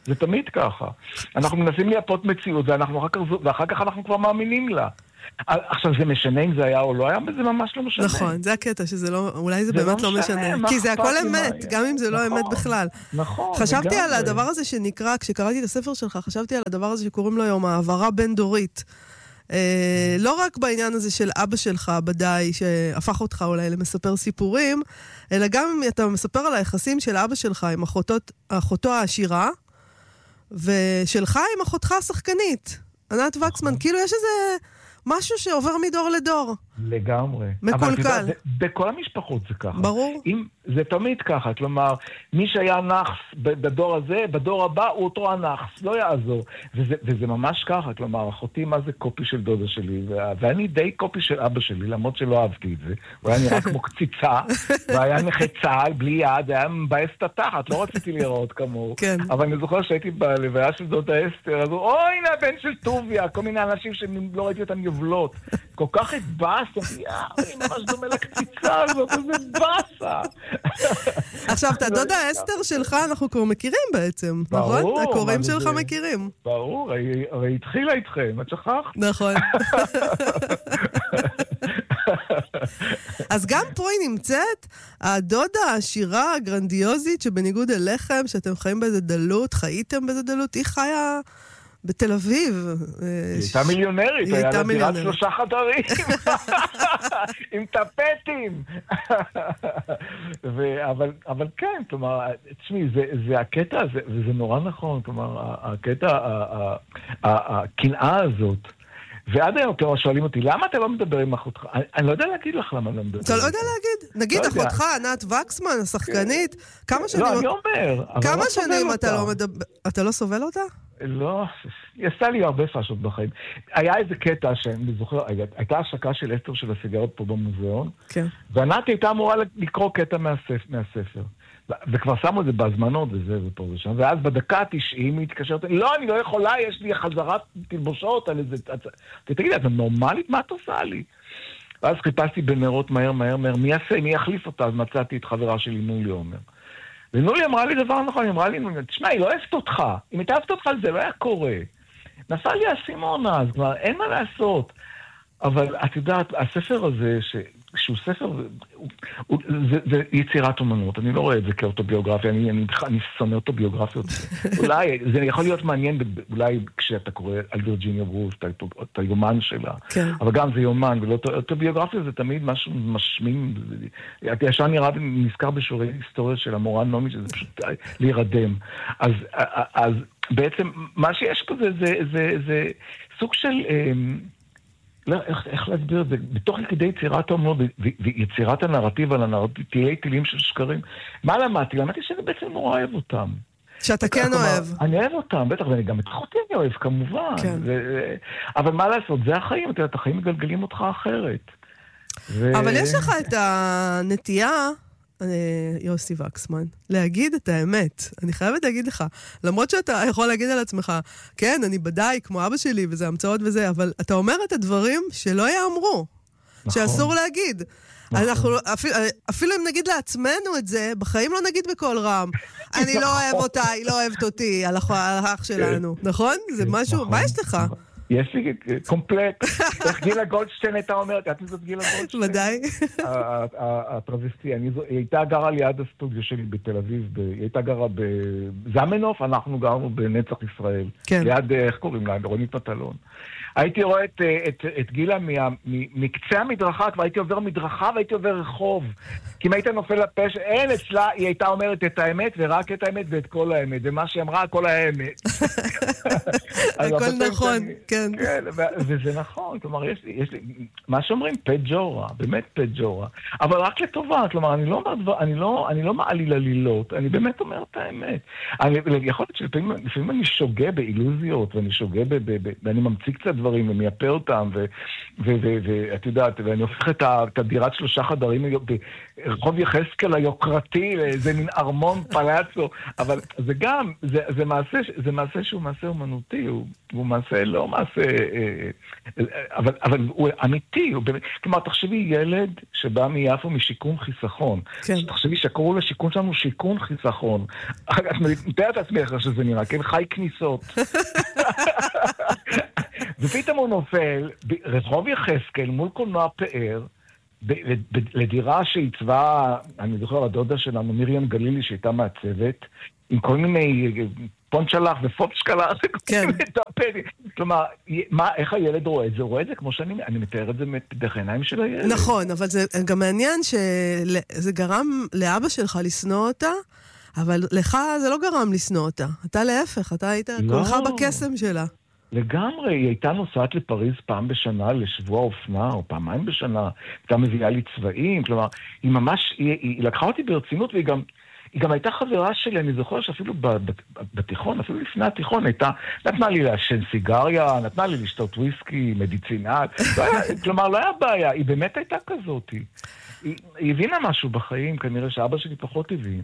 זה תמיד ככה. אנחנו מנסים לייפות מציאות, ואנחנו אחר כך, ואחר כך אנחנו כבר מאמינים לה. עכשיו, זה משנה אם זה היה או לא היה, וזה ממש לא משנה. נכון, זה הקטע, שזה לא, אולי זה באמת לא משנה. כי זה הכל אמת, גם אם זה לא אמת בכלל. נכון. חשבתי על הדבר הזה שנקרא, כשקראתי את הספר שלך, חשבתי על הדבר הזה שקוראים לו היום העברה בין-דורית. לא רק בעניין הזה של אבא שלך, בדי, שהפך אותך אולי למספר סיפורים, אלא גם אם אתה מספר על היחסים של אבא שלך עם אחותו העשירה, ושלך עם אחותך השחקנית, ענת וקסמן. כאילו יש איזה משהו שעובר מדור לדור. לגמרי. מקולקל. בכל המשפחות זה ככה. ברור. אם, זה תמיד ככה, כלומר, מי שהיה נחס בדור הזה, בדור הבא הוא אותו הנחס, לא יעזור. וזה, וזה ממש ככה, כלומר, אחותי מה זה קופי של דודה שלי, ואני די קופי של אבא שלי, למרות שלא אהבתי את זה. הוא היה נראה כמו קציצה, והיה נכה צהל, בלי יד, היה מבאס את התחת, לא רציתי לראות כמוהו. כן. אבל אני זוכר שהייתי בלוויה של דודה אסתר, אז הוא, אוי, הנה הבן של טוביה, כל מיני אנשים שלא ראיתי אותם יובלות. כל כך התבאס, היא ממש דומה לקציצה הזאת, וזה באסה. עכשיו, את הדודה אסתר שלך אנחנו כבר מכירים בעצם, נכון? הקוראים שלך מכירים. ברור, הרי התחילה איתכם, את שכחת? נכון. אז גם פה היא נמצאת, הדודה העשירה, הגרנדיוזית, שבניגוד אליכם, שאתם חיים באיזה דלות, חייתם באיזה דלות, היא חיה בתל אביב. היא הייתה מיליונרית, היה לה דירת שלושה חדרים, עם טפטים. אבל כן, כלומר, תשמעי, זה הקטע הזה, וזה נורא נכון, כלומר, הקטע, הקנאה הזאת, ועד היום אתם שואלים אותי, למה אתה לא מדבר עם אחותך? אני לא יודע להגיד לך למה אני לא מדבר. אתה לא יודע להגיד? נגיד אחותך, ענת וקסמן, השחקנית, כמה שנים... לא, אני אומר. כמה שנים אתה לא מדבר... אתה לא סובל אותה? לא, היא עשה לי הרבה פשוט בחיים. היה איזה קטע שאני זוכר, הייתה השקה של אסתר של הסיגרות פה במוזיאון, וענת הייתה אמורה לקרוא קטע מהספר. וכבר שמו את זה בהזמנות וזה ופה ושם, ואז בדקה ה-תשעים היא התקשרת, לא, אני לא יכולה, יש לי חזרת תלבושות על איזה... תגידי, את נורמלית? מה את עושה לי? ואז חיפשתי בנרות מהר מהר מהר, מי יעשה, מי יחליף אותה? אז מצאתי את חברה שלי, נולי אומר. ונולי אמרה לי דבר נכון, היא אמרה לי, תשמע, היא לא אוהבת אותך, אם היא אוהבת אותך זה לא היה קורה. נפל לי הסימונה, אז כבר אין מה לעשות. אבל את יודעת, הספר הזה, שהוא ספר, הוא, הוא, זה, זה יצירת אומנות, אני לא רואה את זה כאוטוביוגרפיה, אני, אני, אני שונא אוטוביוגרפיות. אולי, זה יכול להיות מעניין, אולי כשאתה קורא על וירג'יניה וולף, את היומן שלה, כן. אבל גם זה יומן, ואוטוביוגרפיה זה תמיד משהו משמים, ישר נראה נזכר בשיעורי היסטוריה של המורה נעמי, שזה פשוט להירדם. אז, אז בעצם, מה שיש פה זה, זה, זה, זה סוג של... לא, איך, איך להסביר את זה? בתוך כדי יצירת האומנות ויצירת הנרטיב על הנרטיב, תהיה טילים של שקרים. מה למדתי? למדתי שאני בעצם נורא אוהב אותם. שאתה כן אוהב. אני אוהב אותם, בטח, ואני גם את אחותי אני אוהב, כמובן. כן. ו... אבל מה לעשות? זה החיים, אתה יודע, את החיים מגלגלים אותך אחרת. ו... אבל יש לך את הנטייה... יוסי וקסמן, להגיד את האמת. אני חייבת להגיד לך, למרות שאתה יכול להגיד על עצמך, כן, אני בדי כמו אבא שלי, וזה המצאות וזה, אבל אתה אומר את הדברים שלא יאמרו, נכון. שאסור להגיד. נכון. אנחנו, אפילו, אפילו אם נגיד לעצמנו את זה, בחיים לא נגיד בקול רם. אני לא אוהב אותה, היא לא אוהבת אותי, על האח שלנו. נכון? זה משהו, מה יש לך? יש לי קומפלט. איך גילה גולדשטיין הייתה אומרת? את זאת גילה גולדשטיין? ודאי. הטרוויסטי, היא הייתה גרה ליד הסטודיו שלי בתל אביב, היא הייתה גרה בזמנוף, אנחנו גרנו בנצח ישראל. ליד, איך קוראים לה? רונית מטלון. הייתי רואה את, את, את גילה מקצה המדרכה, כבר הייתי עובר מדרכה והייתי עובר רחוב. כי אם היית נופל לפשע, אין אצלה, היא הייתה אומרת את האמת ורק את האמת ואת כל האמת. ומה שהיא אמרה, כל האמת. הכל נכון, כן. כן, וזה נכון, כלומר, יש לי, יש לי, מה שאומרים, פט ג'ורה, באמת פט ג'ורה. אבל רק לטובה, כלומר, אני לא אומר דבר, אני לא, אני לא מעליל עלילות, אני באמת אומר את האמת. אני, יכול להיות שלפעמים אני שוגע באילוזיות, ואני שוגע ב, ב, ב, ואני ממציא קצת דברים ומייפה אותם, ואת יודעת, ואני הופך את הדירת שלושה חדרים ברחוב יחזקאל היוקרתי, לאיזה מין ארמון פלאצו, אבל זה גם, זה מעשה, זה מעשה שהוא מעשה אומנותי, הוא מעשה, לא מעשה, אבל הוא אמיתי, כלומר, תחשבי ילד שבא מיפו משיקום חיסכון, תחשבי שקראו לשיקום שלנו שיקום חיסכון, את מתארת עצמך שזה נראה, כן, חי כניסות. ופתאום הוא נופל ברחוב יחזקאל מול קולנוע פאר, לדירה שעיצבה, אני זוכר, הדודה שלנו, מרים גלילי, שהייתה מעצבת, עם כל מיני פונצ'לח ופופשקלח, כן. כלומר, מה, איך הילד רואה את זה? הוא רואה את זה כמו שאני אני מתאר את זה דרך העיניים של הילד. נכון, אבל זה גם מעניין שזה גרם לאבא שלך לשנוא אותה, אבל לך זה לא גרם לשנוא אותה. אתה להפך, אתה היית כולך בקסם שלה. לגמרי, היא הייתה נוסעת לפריז פעם בשנה לשבוע אופנה, או פעמיים בשנה, הייתה מביאה לי צבעים, כלומר, היא ממש, היא, היא לקחה אותי ברצינות, והיא גם, היא גם הייתה חברה שלי, אני זוכר שאפילו בתיכון, אפילו לפני התיכון, הייתה, נתנה לי לעשן סיגריה, נתנה לי לשתות וויסקי, מדיצינל, לא היה, כלומר, לא היה בעיה, היא באמת הייתה כזאת. היא, היא הבינה משהו בחיים, כנראה שאבא שלי פחות הבין.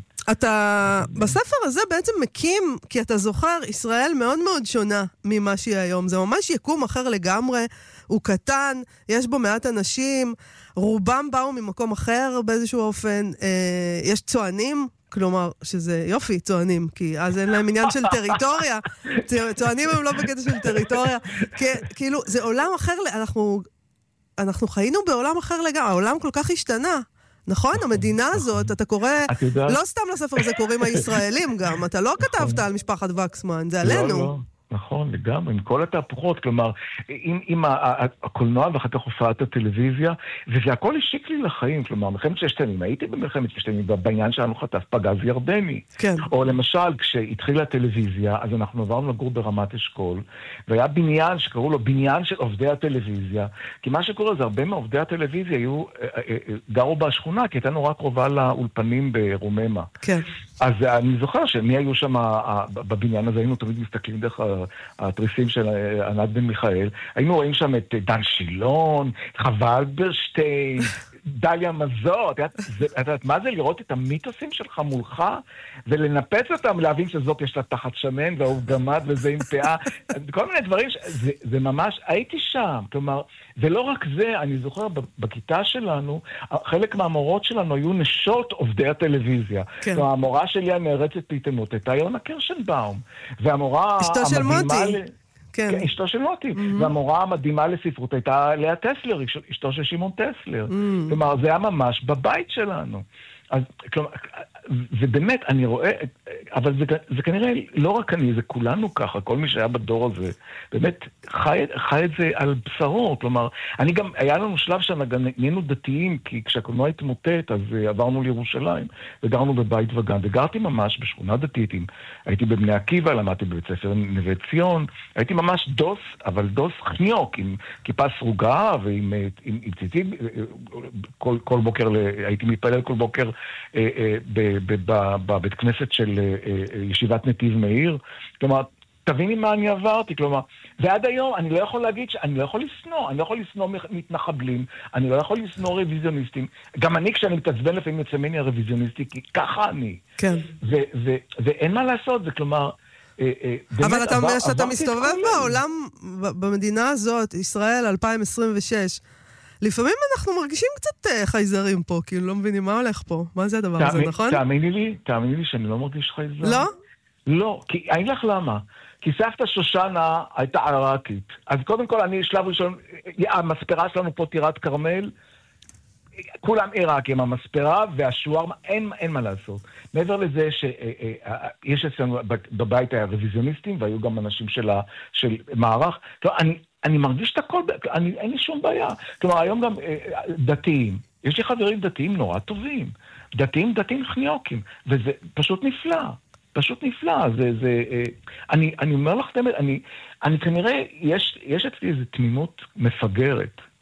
אתה בספר הזה בעצם מקים, כי אתה זוכר, ישראל מאוד מאוד שונה ממה שהיא היום. זה ממש יקום אחר לגמרי, הוא קטן, יש בו מעט אנשים, רובם באו ממקום אחר באיזשהו אופן, אה, יש צוענים, כלומר, שזה יופי, צוענים, כי אז אין להם עניין של טריטוריה, צוענים הם לא בקטע של טריטוריה, כי, כאילו, זה עולם אחר, אנחנו, אנחנו חיינו בעולם אחר לגמרי, העולם כל כך השתנה, נכון? המדינה הזאת, אתה קורא, לא סתם לספר הזה קוראים הישראלים גם, אתה לא כתבת על משפחת וקסמן, זה עלינו. נכון, לגמרי, עם כל התהפוכות, כלומר, עם, עם הקולנוע ואחר כך הופעת הטלוויזיה, וזה הכל השיק לי לחיים, כלומר, מלחמת ששת הימים, הייתי במלחמת ששת הימים, בעניין שלנו חטף פגז ירדני. כן. או למשל, כשהתחילה הטלוויזיה, אז אנחנו עברנו לגור ברמת אשכול, והיה בניין שקראו לו בניין של עובדי הטלוויזיה, כי מה שקורה זה הרבה מעובדי הטלוויזיה היו, גרו בשכונה, כי הייתה נורא קרובה לאולפנים ברוממה. כן. אז אני זוכר שמי היו שם בבניין הזה, היינו תמיד מסתכלים דרך התריסים של ענת בן מיכאל, היינו רואים שם את דן שילון, חווה אלברשטיין, דליה מזור, את יודעת מה זה לראות את המיתוסים שלך מולך, ולנפץ אותם, להבין שזאת יש לה תחת שמן, והוא גמד וזה עם פאה, כל מיני דברים, זה, זה ממש, הייתי שם, כלומר, ולא רק זה, אני זוכר, בכיתה שלנו, חלק מהמורות שלנו היו נשות עובדי הטלוויזיה. כן. כלומר, המורה שלי הנערצת להתעמות הייתה יונה קירשנבאום, והמורה אשתו של מוטי. ל... כן. אשתו של מוטי. Mm-hmm. והמורה המדהימה לספרות הייתה לאה טסלר, אשתו של שמעון טסלר. Mm-hmm. כלומר, זה היה ממש בבית שלנו. אז, כלומר, ובאמת, אני רואה, אבל זה, זה כנראה לא רק אני, זה כולנו ככה, כל מי שהיה בדור הזה, באמת חי, חי את זה על בשרו, כלומר, אני גם, היה לנו שלב שנהיינו דתיים, כי כשהקולנוע התמוטט, אז עברנו לירושלים, וגרנו בבית וגן, וגרתי ממש בשכונה דתית, הייתי בבני עקיבא, למדתי בבית ספר נווה ציון, הייתי ממש דוס, אבל דוס חניוק, עם כיפה סרוגה, ועם עם, עם ציצים, כל, כל בוקר, הייתי מתפלל כל בוקר, בבית כנסת של ישיבת נתיב מאיר, כלומר, תביני מה אני עברתי, כלומר, ועד היום אני לא יכול להגיד, אני לא יכול לסנוע, אני לא יכול לסנוע מתנחבלים, אני לא יכול לסנוע רוויזיוניסטים, גם אני כשאני מתעצבן לפעמים יוצא ממני הרוויזיוניסטי, כי ככה אני. כן. ואין מה לעשות, זה כלומר, אבל אתה מסתובב בעולם, במדינה הזאת, ישראל אלפיים עשרים ושש, לפעמים אנחנו מרגישים קצת חייזרים פה, כאילו לא מבינים מה הולך פה. מה זה הדבר הזה, נכון? תאמיני לי, תאמיני לי שאני לא מרגיש חייזר. לא? לא, כי אין לך למה. כי סבתא שושנה הייתה עראקית. אז קודם כל, אני שלב ראשון, המספרה שלנו פה טירת כרמל, כולם עיראקים, המספרה והשוארמה, אין, אין מה לעשות. מעבר לזה שיש אצלנו, בבית היה רוויזיוניסטים, והיו גם אנשים של, ה, של מערך. כלומר, אני, אני מרגיש את הכל, אני, אין לי שום בעיה. כלומר, היום גם דתיים. יש לי חברים דתיים נורא טובים. דתיים, דתיים חניוקים. וזה פשוט נפלא. פשוט נפלא. זה, זה, אני, אני אומר לך, אני, אני כנראה, יש, יש אצלי איזו תמימות מפגרת.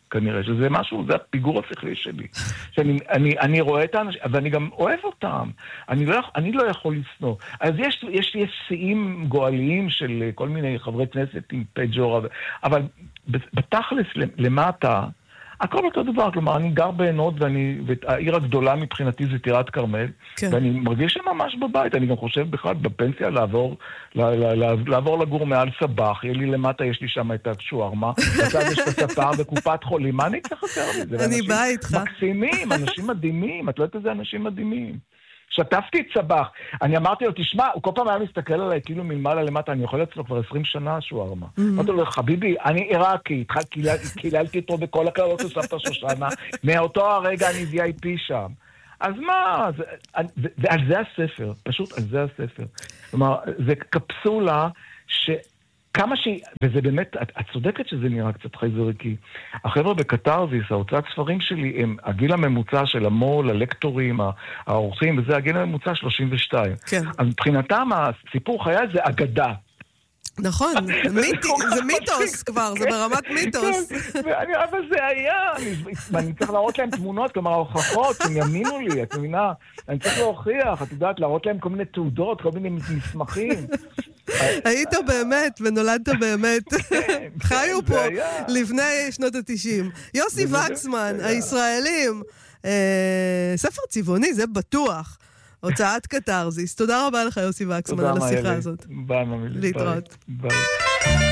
כנראה שזה משהו, זה הפיגור השכלי שלי. שאני אני, אני רואה את האנשים, ואני גם אוהב אותם. אני לא, אני לא יכול לסנוע. אז יש, יש לי שיאים גואליים של כל מיני חברי כנסת עם פג'ורה, אבל בתכלס למטה, הכל אותו דבר, כלומר, אני גר בעינות, ואני, והעיר הגדולה מבחינתי זה טירת כרמל, כן. ואני מרגיש ממש בבית, אני גם חושב בכלל בפנסיה לעבור, לעבור לגור מעל סבח, יהיה לי למטה, יש לי שם את השוארמה, בצד יש את הספר בקופת חולים, מה אני צריך יותר מזה? אני באה איתך. מקסימים, אנשים מדהימים, את לא יודעת איזה אנשים מדהימים. שתפתי את סבח, אני אמרתי לו, תשמע, הוא כל פעם היה מסתכל עליי כאילו מלמעלה למטה, אני יכול אצלו כבר עשרים שנה שוארמה. אמרתי לו, חביבי, אני עיראקי, קיללתי אותו בכל הקללות של סבתא שושנה, מאותו הרגע אני וי איי פי שם. אז מה, ועל זה הספר, פשוט על זה הספר. כלומר, זה קפסולה ש... כמה שהיא, וזה באמת, את, את צודקת שזה נראה קצת חייזרי, כי החבר'ה בקטרזיס, ההוצאת ספרים שלי, הם הגיל הממוצע של המול, הלקטורים, האורחים, וזה הגיל הממוצע שלושים ושתיים. כן. אז מבחינתם, הסיפור חיי זה אגדה. נכון, זה מיתוס כבר, זה ברמת מיתוס. אבל זה היה, אני צריך להראות להם תמונות, כלומר ההוכחות, שהם יאמינו לי, את מבינה? אני צריך להוכיח, את יודעת, להראות להם כל מיני תעודות, כל מיני מסמכים. היית באמת, ונולדת באמת. חיו פה לפני שנות ה-תשעים. יוסי וקסמן, הישראלים, ספר צבעוני, זה בטוח. הוצאת קטרזיס. תודה רבה לך, יוסי וקסמן, על השיחה הזאת. ביי, ממילי. להתראות. ביי.